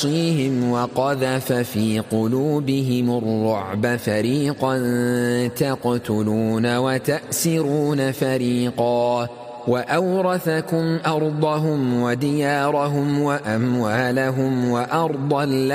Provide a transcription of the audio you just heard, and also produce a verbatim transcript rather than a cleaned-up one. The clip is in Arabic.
وقذف في قلوبهم الرعب فريقا تقتلون وتأسرون فريقا وأورثكم أرضهم وديارهم وأموالهم وأرضا